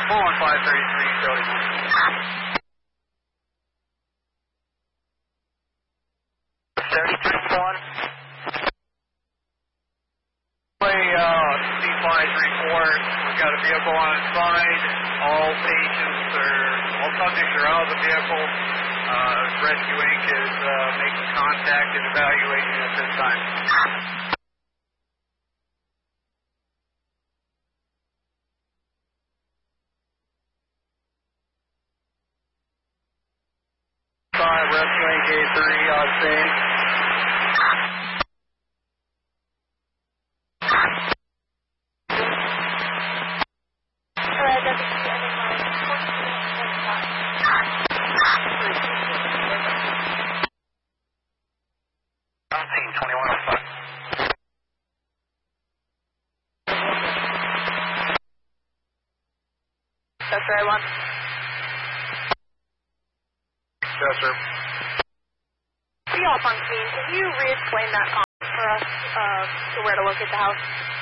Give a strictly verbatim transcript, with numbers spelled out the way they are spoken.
Full on five thirty-three, Jody. thirty-three one. Play uh, C five three four. We've got a vehicle on its side. All patients are, all subjects are out of the vehicle. Uh, Rescue Incorporated is uh, making contact and evaluating at this time. Five, Rescue Incorporated three on scene. twenty-one oh five. That's right, one. Yes, sir. We off on scene. Can you re-explain that comment for us uh, to where to locate the house?